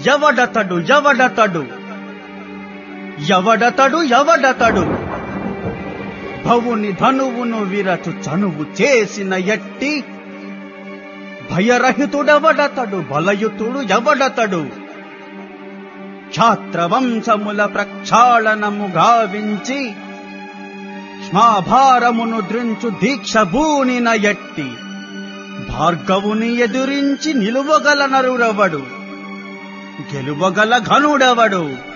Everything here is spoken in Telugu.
ఎవడతడు ఎవడతడు ఎవడతడు ఎవడతడు భవుని ధనువును విరచు చనువు చేసిన ఎట్టి భయరహితుడెవడతడు బలయుతుడు ఎవడతడు క్షాత్రవంశముల ప్రక్షాళనము గావించి శ్మాభారమును ద్రించు దీక్ష బూనిన ఎట్టి భార్గవుని ఎదురించి నిలువగల నరుడెవడు గెలువగల ఘనుడెవడు